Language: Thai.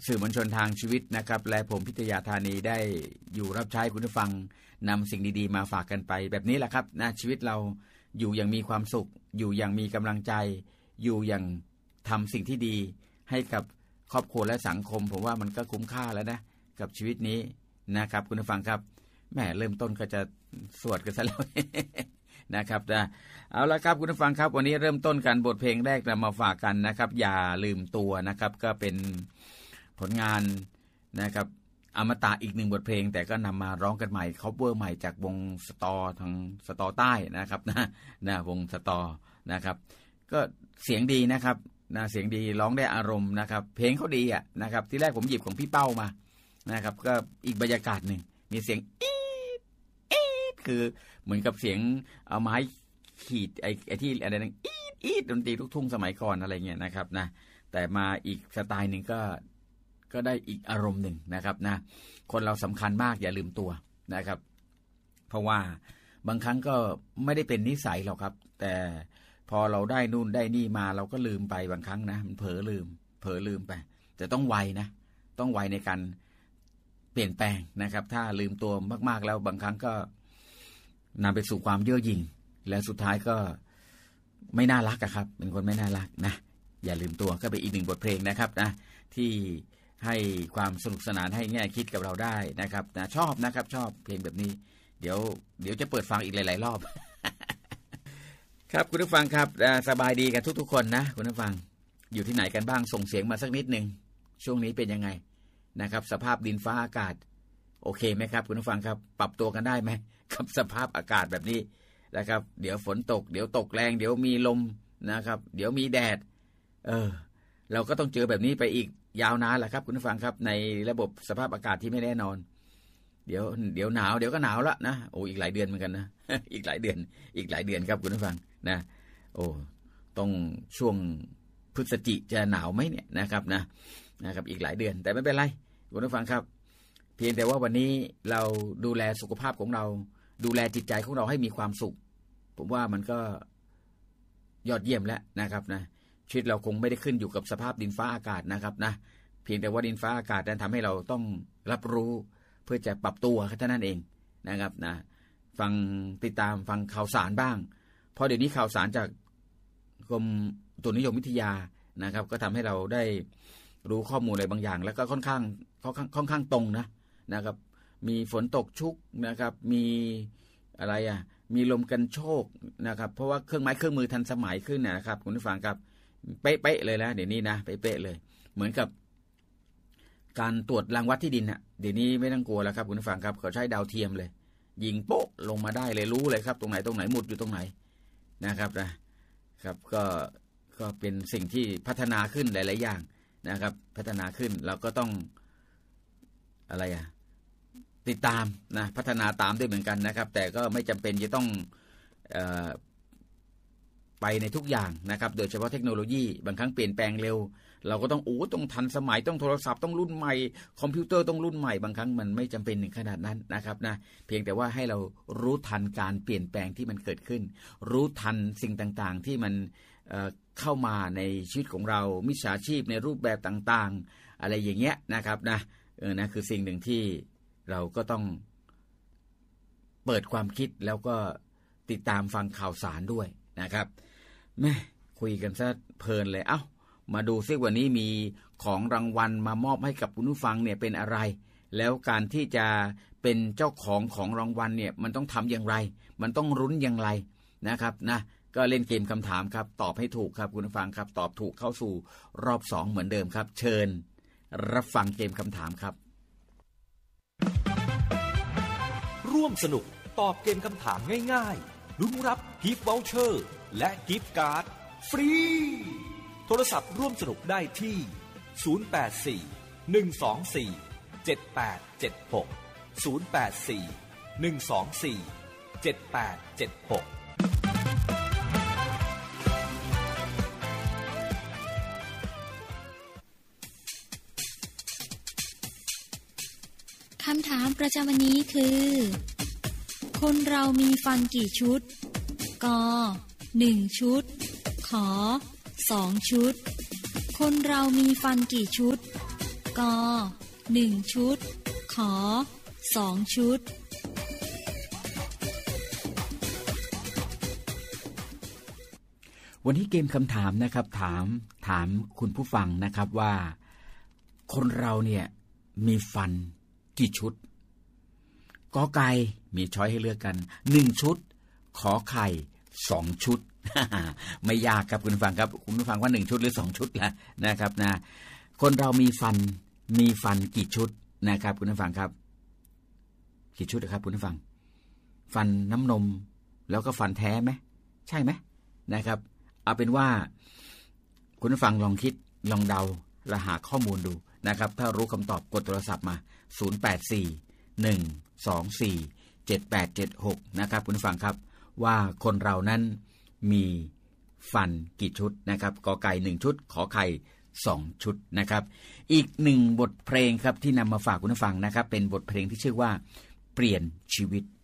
สื่อมวลชนทางชีวิตนะครับและผมพิทยาธานีได้อยู่รับใช้คุณผู้ฟังนำสิ่งดีๆมาฝากกันไปแบบนี้แหละครับนะชีวิตเราอยู่อย่างมีความสุขอยู่อย่างมีกำลังใจอยู่อย่างทำสิ่งที่ดีให้กับครอบครัวและสังคมผมว่ามันก็คุ้มค่าแล้วนะกับชีวิตนี้นะครับคุณผู้ฟังครับแหมเริ่มต้นก็จะสวดกันซะแล้ว นะครับนะเอาละครับคุณผู้ฟังครับวันนี้เริ่มต้นกันบทเพลงแรกนำมาฝากกันนะครับอย่าลืมตัวนะครับก็เป็นผลงานนะครับอมตะอีกหนึ่งบทเพลงแต่ก็นำมาร้องกันใหม่คัฟเวอร์ใหม่จากวงสตอทางสตอใต้นะครับนะวงสตอนะครับก็เสียงดีนะครับนะเสียงดีร้องได้อารมณ์นะครับเพลงเขาดีอ่ะนะครับที่แรกผมหยิบของพี่เป้ามานะครับก็อีกบรรยากาศหนึ่งมีเสียงคือเหมือนกับเสียงเอาไม้ขีดไอ้ที่อะไรนั่นอีดดนตรีลูกทุ่งสมัยก่อนอะไรเงี้ยนะครับนะแต่มาอีกสไตล์หนึ่งก็ได้อีกอารมณ์หนึ่งนะครับนะคนเราสำคัญมากอย่าลืมตัวนะครับเพราะว่าบางครั้งก็ไม่ได้เป็นนิสัยหรอกครับแต่พอเราได้นู่นได้นี่มาเราก็ลืมไปบางครั้งนะมันเผลอลืมไปแต่ต้องไวนะต้องไวในการเปลี่ยนแปลงนะครับถ้าลืมตัวมากๆแล้วบางครั้งก็นำไปสู่ความเย่อหยิ่งและสุดท้ายก็ไม่น่ารักครับเป็นคนไม่น่ารักนะอย่าลืมตัวก็เป็นอีกหนึ่งบทเพลงนะครับนะที่ให้ความสนุกสนานให้แง่คิดกับเราได้นะครับนะชอบนะครับชอบเพลงแบบนี้เดี๋ยวจะเปิดฟังอีกหลายๆรอบ ครับคุณผู้ฟังครับสบายดีกันทุกๆคนนะคุณผู้ฟังอยู่ที่ไหนกันบ้างส่งเสียงมาสักนิดนึงช่วงนี้เป็นยังไงนะครับสภาพดินฟ้าอากาศโอเคไหมครับคุณผู้ฟังครับปรับตัวกันได้ไหมกับสภาพอากาศแบบนี้นะครับเดี๋ยวฝนตกเดี๋ยวตกแรงเดี๋ยวมีลมนะครับเดี๋ยวมีแดดเราก็ต้องเจอแบบนี้ไปอีกยาวนานแหละครับคุณผู้ฟังครับในระบบสภาพอากาศที่ไม่แน่นอนเดี๋ยวหนาวเดี๋ยวก็หนาวละนะโอ้อีกหลายเดือนเหมือนกันนะ อีกหลายเดือนครับคุณผู้ฟังนะโอ้ต้องช่วงพฤศจิกายนจะหนาวไหมเนี่ยนะครับอีกหลายเดือนแต่ไม่เป็นไรคุณผู้ฟังครับเพียงแต่ว่าวันนี้เราดูแลสุขภาพของเราดูแลจิตใจของเราให้มีความสุขผมว่ามันก็ยอดเยี่ยมแล้วนะครับนะชีวิตเราคงไม่ได้ขึ้นอยู่กับสภาพดินฟ้าอากาศนะครับนะเพียงแต่ว่าดินฟ้าอากาศนั้นทำให้เราต้องรับรู้เพื่อจะปรับตัวแค่นั้นเองนะครับนะติดตามฟังข่าวสารบ้างเพราะเดี๋ยวนี้ข่าวสารจากกรมอุตุนิยมวิทยานะครับก็ทำให้เราได้รู้ข้อมูลอะไรบางอย่างแล้วก็ค่อนข้างตรงนะครับมีฝนตกชุกนะครับมีอะไรมีลมกันโชกนะครับเพราะว่าเครื่องไม้เครื่องมือทันสมัยขึ้นนะครับคุณผู้ฟังครับเป๊ะๆเลยนะเดี๋ยวนี้นะเป๊ะๆเลยเหมือนกับการตรวจรังวัดที่ดินเดี๋ยวนี้ไม่ต้องกลัวแล้วครับคุณผู้ฟังครับเขาใช้ดาวเทียมเลยยิงโป๊ะลงมาได้เลยรู้เลยครับตรงไหนหมุดอยู่ตรงไหนนะครับก็เป็นสิ่งที่พัฒนาขึ้นหลายๆอย่างนะครับพัฒนาขึ้นเราก็ต้องอะไรติดตามนะพัฒนาตามด้วยเหมือนกันนะครับแต่ก็ไม่จำเป็นจะต้องไปในทุกอย่างนะครับโดยเฉพาะเทคโนโลยีบางครั้งเปลี่ยนแปลงเร็วเราก็ต้องทันสมัยต้องโทรศัพท์ต้องรุ่นใหม่คอมพิวเตอร์ต้องรุ่นใหม่บางครั้งมันไม่จำเป็นถึงขนาดนั้นนะครับนะเพียงแต่ว่าให้เรารู้ทันการเปลี่ยนแปลงที่มันเกิดขึ้นรู้ทันสิ่งต่างๆที่มันเข้ามาในชีวิตของเรามิจฉาชีพในรูปแบบต่างๆอะไรอย่างเงี้ยนะครับนะคือสิ่งหนึ่งที่เราก็ต้องเปิดความคิดแล้วก็ติดตามฟังข่าวสารด้วยนะครับแม่คุยกันซะเพลินเลยมาดูซิวันนี้มีของรางวัลมามอบให้กับคุณผู้ฟังเนี่ยเป็นอะไรแล้วการที่จะเป็นเจ้าของรางวัลเนี่ยมันต้องทำอย่างไรมันต้องรุ้นอย่างไรนะครับนะก็เล่นเกมคำถามครับตอบให้ถูกครับคุณผู้ฟังครับตอบถูกเข้าสู่รอบ2เหมือนเดิมครับเชิญรับฟังเกมคำถามครับร่วมสนุกตอบเกมคำถามง่ายๆลุ้นรับกิฟต์วอเชอร์และกิฟต์การ์ดฟรีโทรศัพท์ร่วมสนุกได้ที่084-124-7876 084-124-7876 คำถามประจำวันนี้คือคนเรามีฟันกี่ชุดก1ชุดข2ชุดคนเรามีฟันกี่ชุดก1ชุดขอ2ชุดวันนี้เกมคำถามนะครับถามคุณผู้ฟังนะครับว่าคนเราเนี่ยมีฟันกี่ชุดกอไก่มีช้อยให้เลือกกัน1ชุดขอไข่2ชุด ไม่ยากครับคุณผู้ฟังครับคุณผู้ฟังว่า1ชุดหรือ2ชุดล่ะนะครับนะคนเรามีฟันกี่ชุดนะครับคุณผู้ฟังครับกี่ชุดนะครับคุณผู้ฟังฟันน้ำนมแล้วก็ฟันแท้ไหมใช่ไหมนะครับเอาเป็นว่าคุณผู้ฟังลองคิดลองเดาและหาข้อมูลดูนะครับถ้ารู้คำตอบกดโทรศัพท์มา0841247876นะครับคุณผู้ฟังครับว่าคนเรานั้นมีฟันกี่ชุดนะครับกอไก่1ชุดขอไข่2ชุดนะครับอีก1บทเพลงครับที่นำมาฝากคุณผู้ฟังนะครับเป็นบทเพลงที่ชื่อว่าเปลี่ยนชีวิต